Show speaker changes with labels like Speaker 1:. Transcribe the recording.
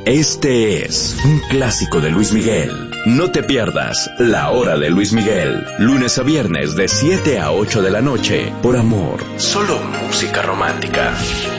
Speaker 1: Este es un clásico de Luis Miguel. No te pierdas La Hora de Luis Miguel, lunes a viernes de 7 a 8 de la noche, por Amor. Solo música romántica.